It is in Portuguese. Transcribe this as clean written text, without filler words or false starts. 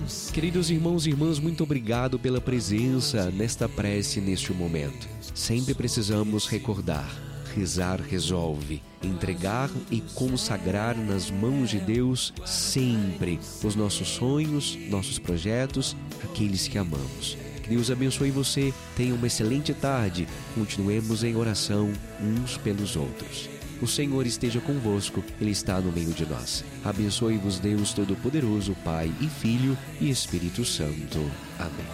Queridos irmãos e irmãs, muito obrigado pela presença nesta prece neste momento. Sempre precisamos recordar: rezar resolve. Entregar e consagrar nas mãos de Deus sempre os nossos sonhos, nossos projetos, aqueles que amamos. Que Deus abençoe você, tenha uma excelente tarde. Continuemos em oração uns pelos outros. O Senhor esteja convosco, Ele está no meio de nós. Abençoe-vos Deus Todo-Poderoso, Pai e Filho e Espírito Santo. Amém.